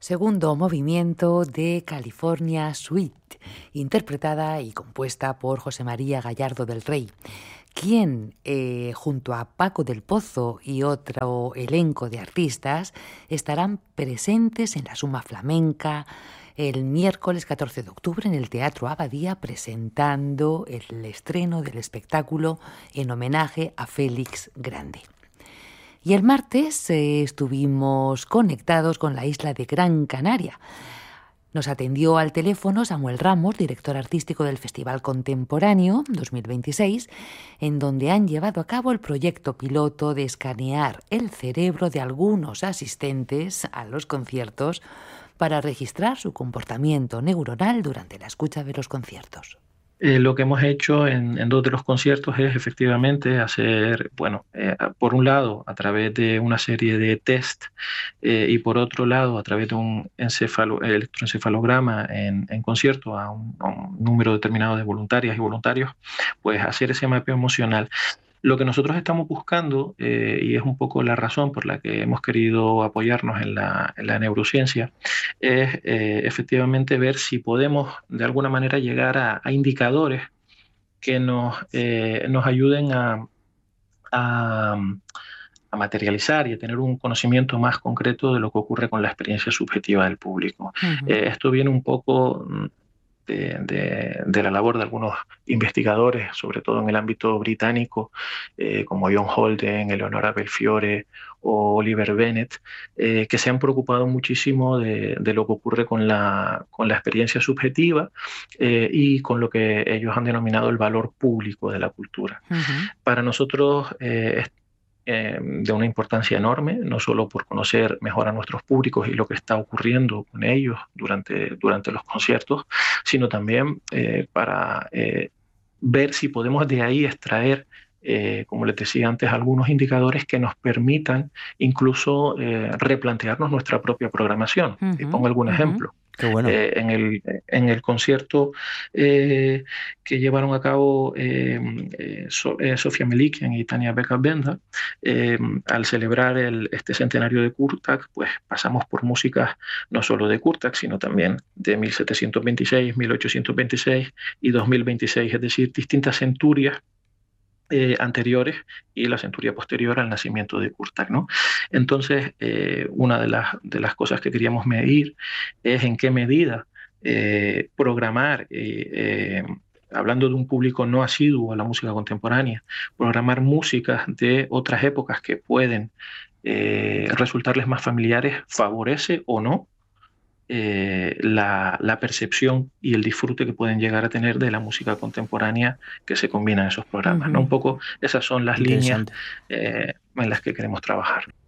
Segundo movimiento de California Suite, interpretada y compuesta por José María Gallardo del Rey, quien, junto a Paco del Pozo y otro elenco de artistas, estarán presentes en la Suma Flamenca el miércoles 14 de octubre en el Teatro Abadía, presentando el estreno del espectáculo en homenaje a Félix Grande. Y el martes estuvimos conectados con la isla de Gran Canaria. Nos atendió al teléfono Samuel Ramos, director artístico del Festival Contemporáneo 2026, en donde han llevado a cabo el proyecto piloto de escanear el cerebro de algunos asistentes a los conciertos para registrar su comportamiento neuronal durante la escucha de los conciertos. Lo que hemos hecho en dos de los conciertos es efectivamente hacer, por un lado, a través de una serie de test y por otro lado, a través de un electroencefalograma en concierto a un número determinado de voluntarias y voluntarios, pues hacer ese mapeo emocional. Lo que nosotros estamos buscando, y es un poco la razón por la que hemos querido apoyarnos en la neurociencia, es efectivamente ver si podemos de alguna manera llegar a indicadores que nos ayuden a materializar y a tener un conocimiento más concreto de lo que ocurre con la experiencia subjetiva del público. Uh-huh. Esto viene un poco de la labor de algunos investigadores, sobre todo en el ámbito británico, como John Holden, Eleonora Belfiore o Oliver Bennett, que se han preocupado muchísimo de lo que ocurre con la experiencia subjetiva y con lo que ellos han denominado el valor público de la cultura. Uh-huh. Para nosotros de una importancia enorme, no solo por conocer mejor a nuestros públicos y lo que está ocurriendo con ellos durante los conciertos, sino también para ver si podemos de ahí extraer, como les decía antes, algunos indicadores que nos permitan incluso replantearnos nuestra propia programación. Uh-huh. Y pongo algún ejemplo. Qué bueno. En el concierto que llevaron a cabo Sofía Melikian y Tania Becker-Benda, al celebrar este centenario de Kurtak, pues pasamos por músicas no solo de Kurtak, sino también de 1726, 1826 y 2026, es decir, distintas centurias anteriores y la centuria posterior al nacimiento de Kurtak, ¿no? Entonces, una de las cosas que queríamos medir es en qué medida programar, hablando de un público no asiduo a la música contemporánea, programar músicas de otras épocas que pueden resultarles más familiares, favorece o no la percepción y el disfrute que pueden llegar a tener de la música contemporánea que se combina en esos programas, ¿no? Un poco esas son las líneas en las que queremos trabajar.